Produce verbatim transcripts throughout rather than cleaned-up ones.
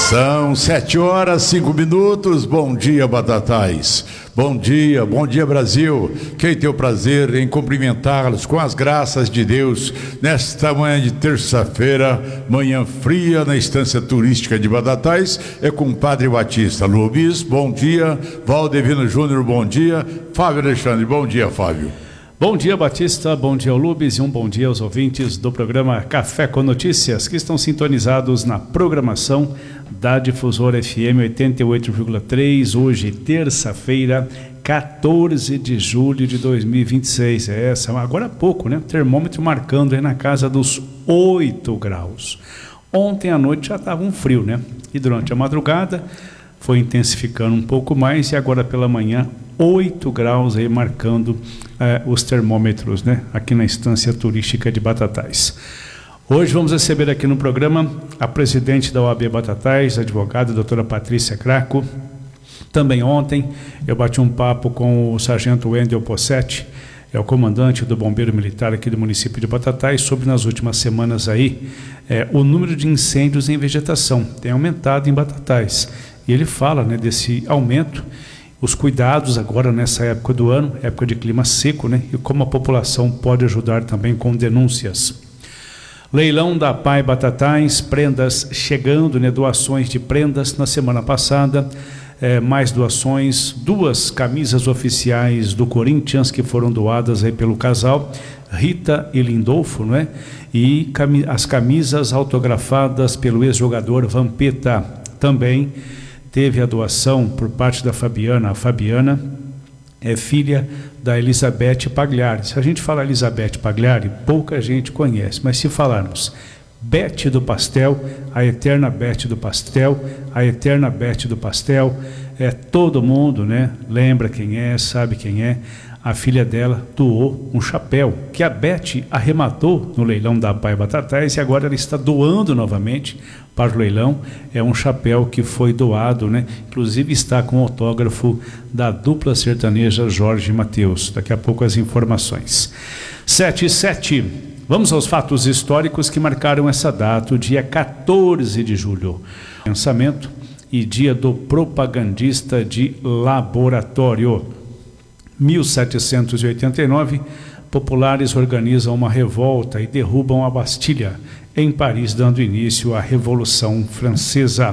São sete horas, cinco minutos. Bom dia, Batatais. Bom dia, bom dia, Brasil. Quem tem o prazer em cumprimentá-los com as graças de Deus nesta manhã de terça-feira, manhã fria na estância turística de Batatais, é com o Padre Batista Lubes. Bom dia. Valdevino Júnior, bom dia. Fábio Alexandre, bom dia, Fábio. Bom dia, Batista, bom dia ao Lubes e um bom dia aos ouvintes do programa Café com Notícias, que estão sintonizados na programação da Difusora F M oitenta e oito vírgula três, hoje, terça-feira, quatorze de julho de dois mil e vinte e seis. É essa, agora há pouco, né? Termômetro marcando aí na casa dos oito graus. Ontem à noite já estava um frio, né? E durante a madrugada foi intensificando um pouco mais e agora pela manhã oito graus aí marcando eh, os termômetros, né? Aqui na estância turística de Batatais. Hoje vamos receber aqui no programa a presidente da O A B Batatais, a advogada a doutora Patrícia Craco. Também ontem eu bati um papo com o sargento Wendel Possetti, é o comandante do Bombeiro Militar aqui do município de Batatais, sobre nas últimas semanas aí eh, o número de incêndios em vegetação tem aumentado em Batatais. E ele fala, né, desse aumento, os cuidados agora nessa época do ano, época de clima seco, né, e como a população pode ajudar também com denúncias. Leilão da Pai Batatais, prendas chegando, né, doações de prendas na semana passada, é, mais doações, duas camisas oficiais do Corinthians que foram doadas aí pelo casal, Rita e Lindolfo, né, e cami- as camisas autografadas pelo ex-jogador Vampeta. Também teve a doação por parte da Fabiana. A Fabiana é filha da Elizabeth Pagliari. Se a gente falar Elizabeth Pagliari, pouca gente conhece, mas se falarmos Beth do Pastel, a eterna Beth do Pastel, a eterna Beth do Pastel, é, todo mundo, né, lembra quem é, sabe quem é. A filha dela doou um chapéu que a Beth arrematou no leilão da Pai Batatais e agora ela está doando novamente para o leilão. É um chapéu que foi doado, né? Inclusive está com o autógrafo da dupla sertaneja Jorge e Mateus. Daqui a pouco as informações. sete e sete. Vamos aos fatos históricos que marcaram essa data, o dia quatorze de julho. Pensamento e dia do propagandista de laboratório. mil setecentos e oitenta e nove, populares organizam uma revolta e derrubam a Bastilha, em Paris, dando início à Revolução Francesa.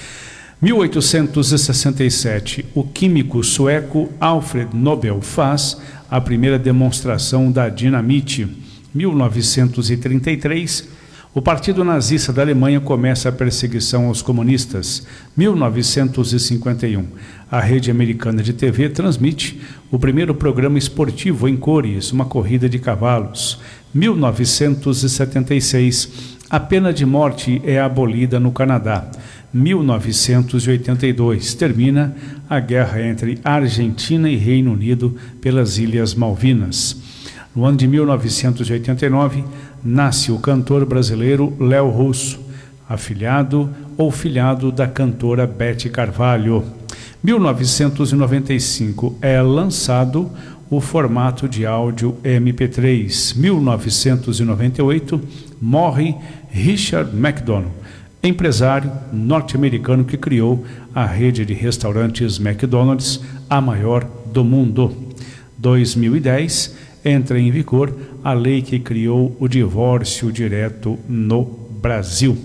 mil oitocentos e sessenta e sete, o químico sueco Alfred Nobel faz a primeira demonstração da dinamite. mil novecentos e trinta e três, o Partido Nazista da Alemanha começa a perseguição aos comunistas. mil novecentos e cinquenta e um, a rede americana de T V transmite o primeiro programa esportivo em cores, uma corrida de cavalos. mil novecentos e setenta e seis, a pena de morte é abolida no Canadá. mil novecentos e oitenta e dois, termina a guerra entre Argentina e Reino Unido pelas Ilhas Malvinas. No ano de mil novecentos e oitenta e nove, nasce o cantor brasileiro Léo Russo, afilhado ou filhado da cantora Beth Carvalho. mil novecentos e noventa e cinco, é lançado o formato de áudio M P três. mil novecentos e noventa e oito, morre Richard McDonald, empresário norte-americano que criou a rede de restaurantes McDonald's, a maior do mundo. dois mil e dez, entra em vigor a lei que criou o divórcio direto no Brasil.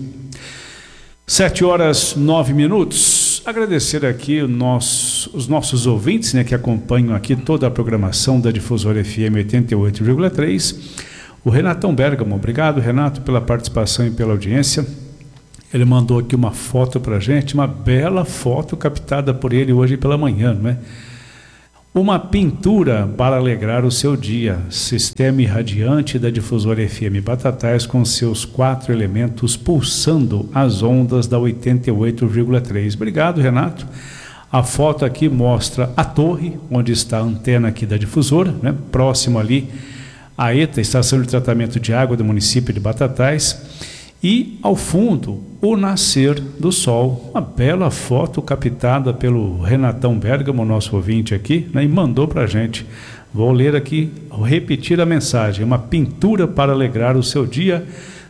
Sete horas, nove minutos. Agradecer aqui o nosso, os nossos ouvintes, né, que acompanham aqui toda a programação da Difusora F M oitenta e oito vírgula três. O Renatão Bergamo, obrigado, Renato, pela participação e pela audiência. Ele mandou aqui uma foto para a gente, uma bela foto captada por ele hoje pela manhã, não é? Uma pintura para alegrar o seu dia. Sistema irradiante da Difusora F M Batatais com seus quatro elementos pulsando as ondas da oitenta e oito vírgula três. Obrigado, Renato. A foto aqui mostra a torre, onde está a antena aqui da Difusora, né? Próximo ali a ETA, Estação de Tratamento de Água do município de Batatais. E ao fundo, o nascer do sol. Uma bela foto captada pelo Renatão Bergamo, nosso ouvinte aqui, né, e mandou para a gente. Vou ler aqui, vou repetir a mensagem. Uma pintura para alegrar o seu dia.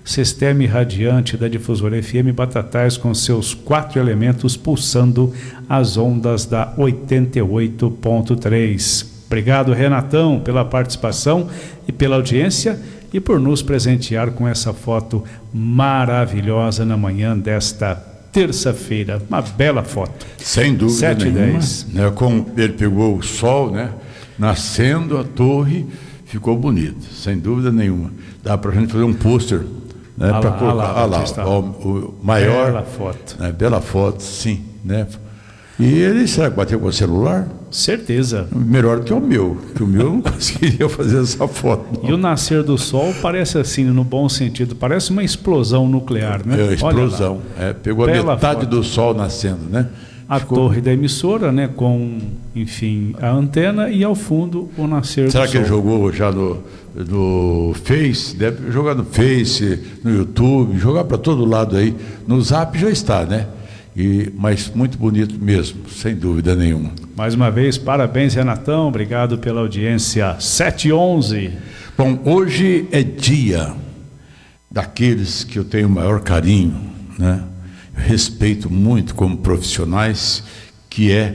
sistema irradiante da Difusora F M Batatais com seus quatro elementos pulsando as ondas da oitenta e oito ponto três. Obrigado, Renatão, pela participação e pela audiência e por nos presentear com essa foto maravilhosa na manhã desta terça-feira. Uma bela foto. Sem dúvida sete e nenhuma. dez. Né, como ele pegou o sol, né, nascendo a torre, ficou bonito, sem dúvida nenhuma. Dá para a gente fazer um pôster, né, para colocar. Ah lá, ah, lá o, o maior. Bela foto. Né, bela foto, sim. Né? E ele, será que bateu com o celular? Certeza. Melhor do que o meu, que o meu eu não conseguiria fazer essa foto. Não. E o nascer do sol parece assim, no bom sentido, parece uma explosão nuclear, né? É, explosão. É, pegou Bela a metade foto. do sol nascendo, né? A Ficou... torre da emissora, né? Com, enfim, a antena e ao fundo o nascer Será do que sol. ele jogou já no, no Face? Deve jogar no Face, no YouTube, jogar para todo lado aí. No Zap já está, né? E, mas muito bonito mesmo, sem dúvida nenhuma. Mais uma vez, parabéns, Renatão, obrigado pela audiência. sete e onze. Bom, hoje é dia daqueles que eu tenho o maior carinho, né? Eu respeito muito como profissionais, que é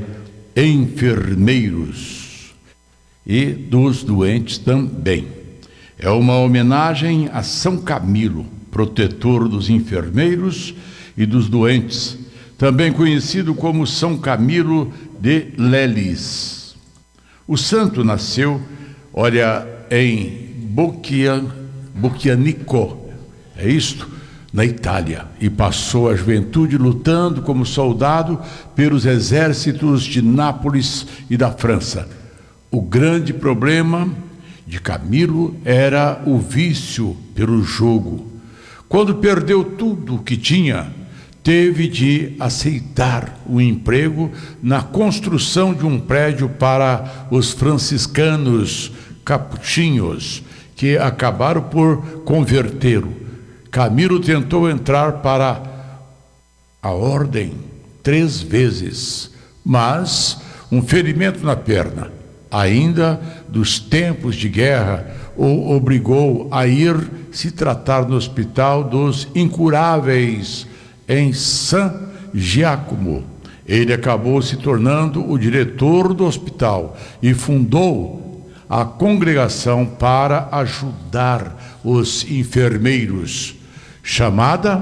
enfermeiros e dos doentes também. É uma homenagem a São Camilo, protetor dos enfermeiros e dos doentes, também conhecido como São Camilo de Lelis. O santo nasceu, olha, em Bocchia, Bocchianico, é isto? Na Itália, e passou a juventude lutando como soldado pelos exércitos de Nápoles e da França. O grande problema de Camilo era o vício pelo jogo. Quando perdeu tudo o que tinha, teve de aceitar o emprego na construção de um prédio para os franciscanos capuchinhos, que acabaram por convertê-lo. Camilo tentou entrar para a ordem três vezes, mas um ferimento na perna, ainda dos tempos de guerra, o obrigou a ir se tratar no Hospital dos Incuráveis, em San Giacomo. Ele acabou se tornando o diretor do hospital e fundou a congregação para ajudar os enfermeiros, chamada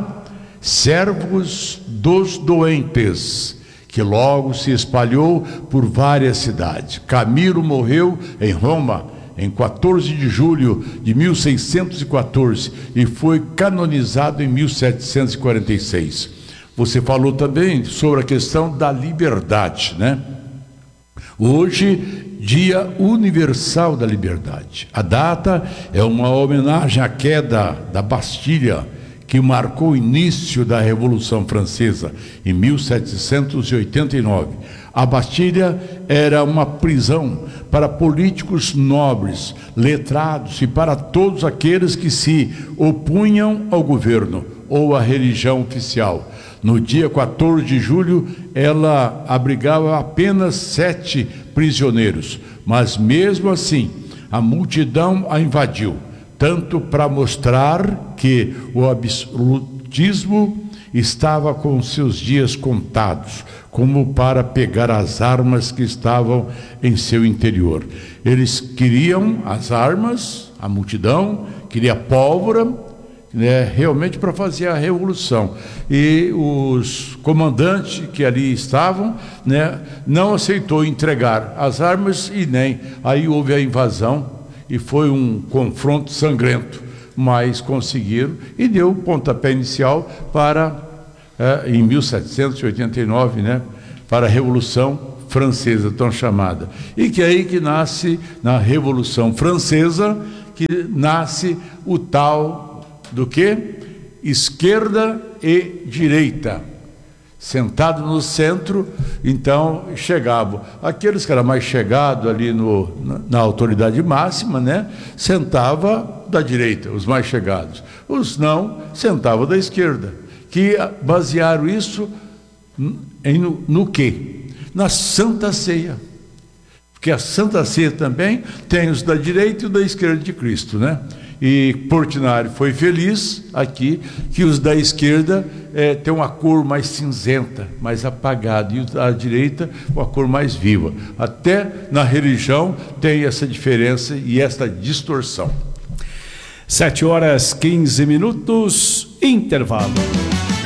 Servos dos Doentes, que logo se espalhou por várias cidades. Camilo morreu em Roma em quatorze de julho de mil seiscentos e quatorze e foi canonizado em mil setecentos e quarenta e seis. Você falou também sobre a questão da liberdade, né? Hoje, Dia Universal da Liberdade. A data é uma homenagem à queda da Bastilha, que marcou o início da Revolução Francesa em mil setecentos e oitenta e nove. A Bastilha era uma prisão para políticos nobres, letrados e para todos aqueles que se opunham ao governo ou à religião oficial. No dia quatorze de julho, ela abrigava apenas sete prisioneiros, mas mesmo assim, a multidão a invadiu, tanto para mostrar que o absolutismo estava com seus dias contados, como para pegar as armas que estavam em seu interior. Eles queriam as armas, a multidão queria pólvora, né, realmente para fazer a revolução. E os comandantes que ali estavam, né, não aceitou entregar as armas e nem. Aí houve a invasão e foi um confronto sangrento, mas conseguiram e deu o pontapé inicial para, eh, em mil setecentos e oitenta e nove, né, para a Revolução Francesa, tão chamada. E que é aí que nasce, na Revolução Francesa, que nasce o tal do que? Esquerda e direita. Sentado no centro, então chegavam aqueles que eram mais chegados ali no, na, na autoridade máxima, né? Sentava da direita, os mais chegados. Os não, sentavam da esquerda. Que basearam isso em, no, no quê? Na Santa Ceia. Porque a Santa Ceia também tem os da direita e os da esquerda de Cristo, né? E Portinari foi feliz aqui que os da esquerda é, têm uma cor mais cinzenta, mais apagada, e os da direita uma cor mais viva. Até na religião tem essa diferença e essa distorção. sete horas quinze minutos, intervalo.